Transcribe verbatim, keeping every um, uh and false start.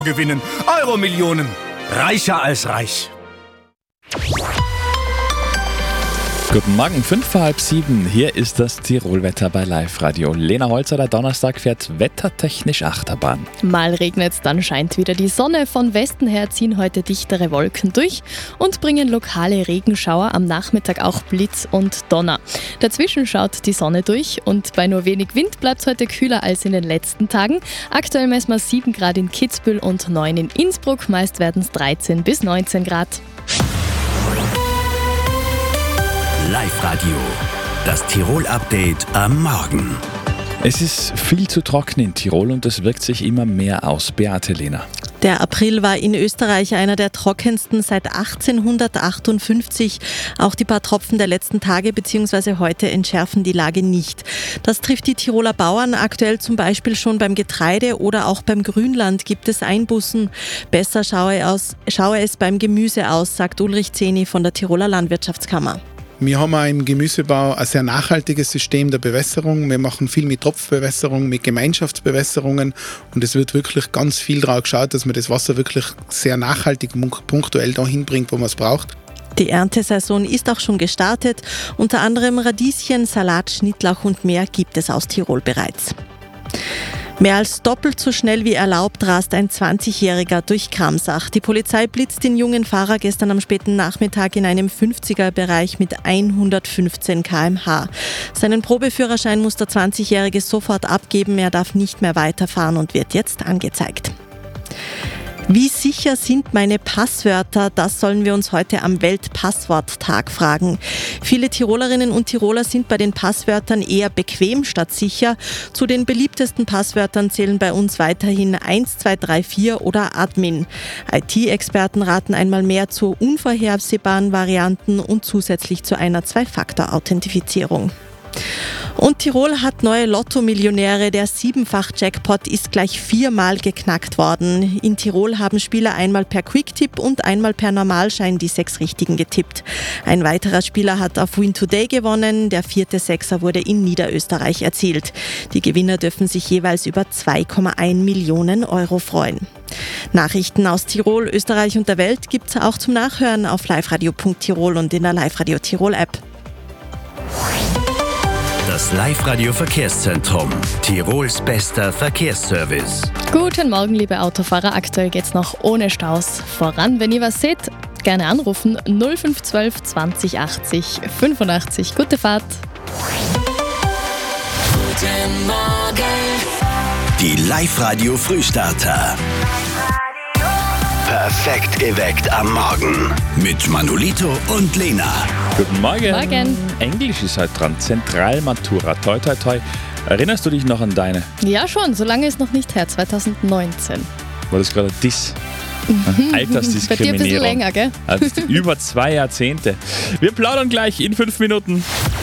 gewinnen. Euro-Millionen. Reicher als reich. Guten Morgen, fünf vor halb sieben. Hier ist das Tirolwetter bei Live Radio. Lena Holzer, der Donnerstag fährt wettertechnisch Achterbahn. Mal regnet's, dann scheint wieder die Sonne. Von Westen her ziehen heute dichtere Wolken durch und bringen lokale Regenschauer, am Nachmittag auch Blitz und Donner. Dazwischen schaut die Sonne durch und bei nur wenig Wind bleibt es heute kühler als in den letzten Tagen. Aktuell messen wir sieben Grad in Kitzbühel und neun in Innsbruck. Meist werden es dreizehn bis neunzehn Grad. Live Radio, das Tirol-Update am Morgen. Es ist viel zu trocken in Tirol und es wirkt sich immer mehr aus. Beate Lehner. Der April war in Österreich einer der trockensten seit achtzehnhundertachtundfünfzig. Auch die paar Tropfen der letzten Tage bzw. heute entschärfen die Lage nicht. Das trifft die Tiroler Bauern aktuell zum Beispiel schon beim Getreide oder auch beim Grünland gibt es Einbußen. Besser schaue, aus, schaue es beim Gemüse aus, sagt Ulrich Zeni von der Tiroler Landwirtschaftskammer. Wir haben auch im Gemüsebau ein sehr nachhaltiges System der Bewässerung. Wir machen viel mit Tropfbewässerung, mit Gemeinschaftsbewässerungen und es wird wirklich ganz viel darauf geschaut, dass man das Wasser wirklich sehr nachhaltig punktuell dahin bringt, wo man es braucht. Die Erntesaison ist auch schon gestartet. Unter anderem Radieschen, Salat, Schnittlauch und mehr gibt es aus Tirol bereits. Mehr als doppelt so schnell wie erlaubt rast ein zwanzigjähriger durch Kramsach. Die Polizei blitzt den jungen Fahrer gestern am späten Nachmittag in einem fünfziger-Bereich mit hundertfünfzehn Kilometer pro Stunde. Seinen Probeführerschein muss der zwanzigjährige sofort abgeben. Er darf nicht mehr weiterfahren und wird jetzt angezeigt. Wie sicher sind meine Passwörter? Das sollen wir uns heute am Weltpassworttag fragen. Viele Tirolerinnen und Tiroler sind bei den Passwörtern eher bequem statt sicher. Zu den beliebtesten Passwörtern zählen bei uns weiterhin eins zwei drei vier oder Admin. I T-Experten raten einmal mehr zu unvorhersehbaren Varianten und zusätzlich zu einer Zwei-Faktor-Authentifizierung. Und Tirol hat neue Lotto-Millionäre. Der Siebenfach-Jackpot ist gleich viermal geknackt worden. In Tirol haben Spieler einmal per Quick-Tipp und einmal per Normalschein die sechs Richtigen getippt. Ein weiterer Spieler hat auf Win Today gewonnen. Der vierte Sechser wurde in Niederösterreich erzielt. Die Gewinner dürfen sich jeweils über zwei Komma eins Millionen Euro freuen. Nachrichten aus Tirol, Österreich und der Welt gibt's auch zum Nachhören auf liveradio punkt tirol und in der Live-Radio Tirol-App. Das Live-Radio-Verkehrszentrum. Tirols bester Verkehrsservice. Guten Morgen, liebe Autofahrer. Aktuell geht's noch ohne Staus voran. Wenn ihr was seht, gerne anrufen. null fünf eins zwei zwanzig achtzig fünfundachtzig. Gute Fahrt. Guten Morgen. Die Live-Radio-Frühstarter. Perfekt geweckt am Morgen. Mit Manolito und Lena. Guten Morgen. Morgen. Englisch ist halt dran. Zentralmatura. Toi, toi, toi. Erinnerst du dich noch an deine? Ja schon, so lange ist noch nicht her, zwanzig neunzehn. War das gerade Diss? Altersdiskriminierung. Bei dir ein bisschen länger, gell? Also über zwei Jahrzehnte. Wir plaudern gleich in fünf Minuten.